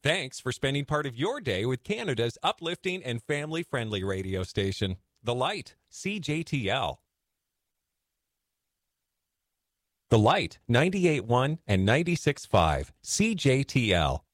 Thanks for spending part of your day with Canada's uplifting and family-friendly radio station, The Light, CJTL. The Light, 98.1 and 96.5, CJTL.